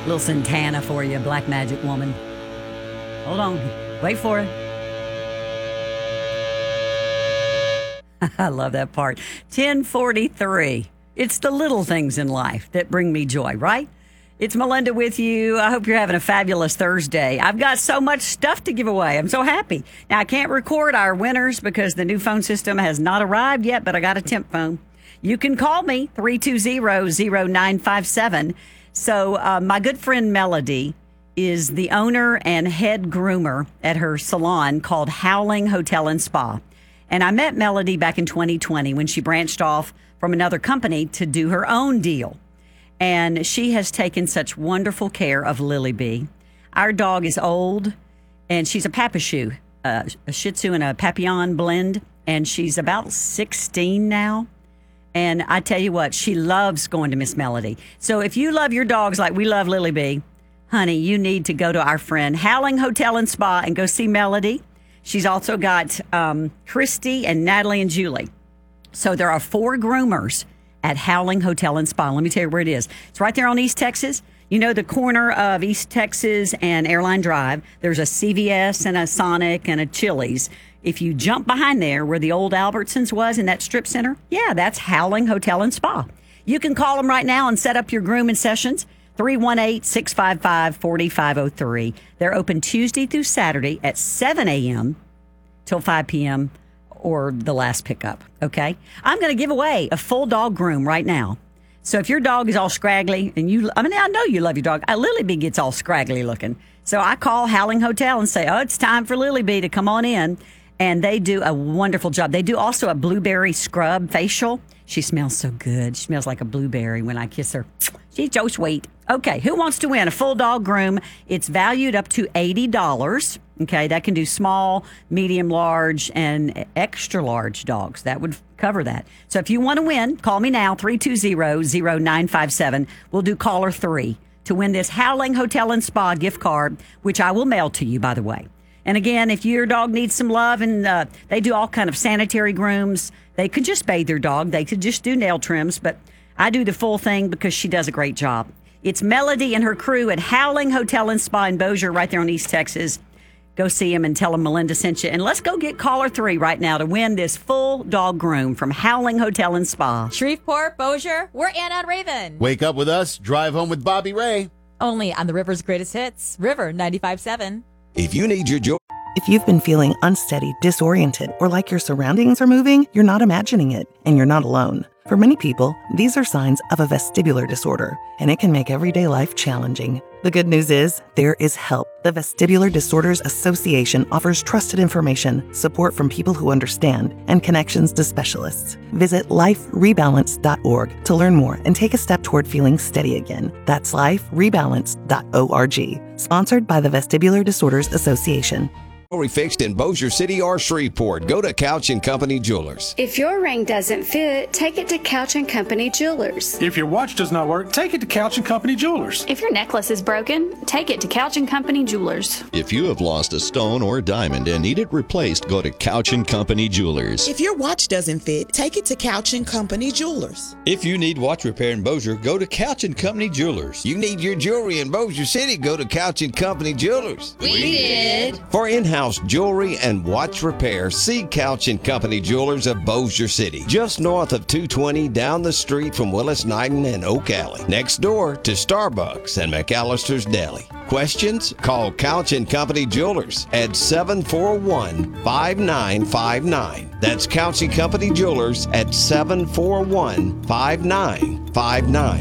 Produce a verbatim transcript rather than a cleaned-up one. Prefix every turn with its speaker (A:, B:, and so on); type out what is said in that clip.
A: Little Santana for you, Black Magic Woman. Hold on. Wait for it. I love that part. ten forty-three. It's the little things in life that bring me joy, right? It's Melinda with you. I hope you're having a fabulous Thursday. I've got so much stuff to give away. I'm so happy. Now, I can't record our winners because the new phone system has not arrived yet, but I got a temp phone. You can call me, three two zero, zero nine five seven. So uh, my good friend Melody is the owner and head groomer at her salon called Howling Hotel and Spa. And I met Melody back in twenty twenty when she branched off from another company to do her own deal. And she has taken such wonderful care of Lily B. Our dog is old, and she's a Papashu, uh, a Shih Tzu and a Papillon blend, and she's about sixteen now. And I tell you what, she loves going to Miss Melody. So if you love your dogs like we love Lily B, honey, you need to go to our friend Howling Hotel and Spa and go see Melody. She's also got um, Christy and Natalie and Julie. So there are four groomers at Howling Hotel and Spa. Let me tell you where it is. It's right there on East Texas. You know the corner of East Texas and Airline Drive. There's a C V S and a Sonic and a Chili's. If you jump behind there where the old Albertsons was in that strip center, yeah, that's Howling Hotel and Spa. You can call them right now and set up your grooming sessions. three one eight, six five five, four five zero three. They're open Tuesday through Saturday at seven a.m. till five p.m. or the last pickup, okay? I'm going to give away a full dog groom right now. So if your dog is all scraggly, and you, I mean, I know you love your dog. I, Lily B gets all scraggly looking. So I call Howling Hotel and say, oh, it's time for Lily B to come on in. And they do a wonderful job. They do also a blueberry scrub facial. She smells so good. She smells like a blueberry when I kiss her. She's so sweet. Okay, who wants to win a full dog groom? It's valued up to eighty dollars. Okay, that can do small, medium, large, and extra large dogs. That would cover that. So if you want to win, call me now, three two zero, zero nine five seven. We'll do caller three to win this Howling Hotel and Spa gift card, which I will mail to you, by the way. And again, if your dog needs some love, and uh, they do all kind of sanitary grooms, they could just bathe their dog. They could just do nail trims, but I do the full thing because she does a great job. It's Melody and her crew at Howling Hotel and Spa in Bossier, right there in East Texas. Go see them and tell them Melinda sent you. And let's go get caller three right now to win this full dog groom from Howling Hotel and Spa.
B: Shreveport, Bossier, we're Anna and Raven.
C: Wake up with us, drive home with Bobby Ray.
B: Only on the River's Greatest Hits, River ninety-five point seven.
D: If you need your joy.
E: If you've been feeling unsteady, disoriented, or like your surroundings are moving, you're not imagining it, and you're not alone. For many people, these are signs of a vestibular disorder, and it can make everyday life challenging. The good news is, there is help. The Vestibular Disorders Association offers trusted information, support from people who understand, and connections to specialists. Visit life rebalance dot org to learn more and take a step toward feeling steady again. That's life rebalance dot org. Sponsored by the Vestibular Disorders Association.
D: Jewelry fixed in Bossier City or Shreveport. Go to Couch and Company Jewelers.
F: If your ring doesn't fit, take it to Couch and Company Jewelers.
G: If your watch does not work, take it to Couch and Company Jewelers.
H: If your necklace is broken, take it to Couch and Company Jewelers.
I: If you have lost a stone or a diamond and need it replaced, go to Couch and Company Jewelers.
J: If your watch doesn't fit, take it to Couch and Company Jewelers.
K: If you need watch repair in Bossier, go to Couch and Company Jewelers.
D: You need your jewelry in Bossier City, go to Couch and Company Jewelers.
J: We, we did.
D: For in-house jewelry and watch repair, see Couch and Company Jewelers of Bossier City, just north of two twenty down the street from Willis Knighton and Oak Alley, next door to Starbucks and McAllister's Deli. Questions? Call Couch and Company Jewelers at seven four one, five nine five nine. That's Couch and Company Jewelers at seven four one, five nine five nine.